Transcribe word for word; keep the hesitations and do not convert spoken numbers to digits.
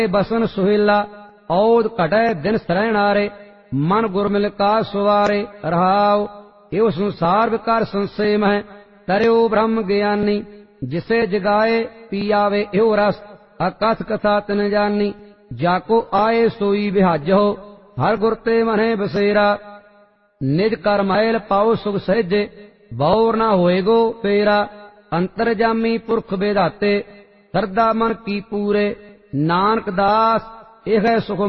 बसन सुहेला औद घटै दिन सरैणारे मन गुरमिल का सुवारे रहाओ। एव संसार विकार संशय मह तरयो ब्रह्म ज्ञानी जिसे जगाए पियावे एव रस अकथ कथा तिन जानी। जाको आए सोई बिहाजो हर गुर ते मने बसेरा निज कर मैल पाओ सुख सहजे बौर ना होएगो पेरा। अंतरजामी पुरख बेदाते सरदा मन की पूरे नानक दास एह सुख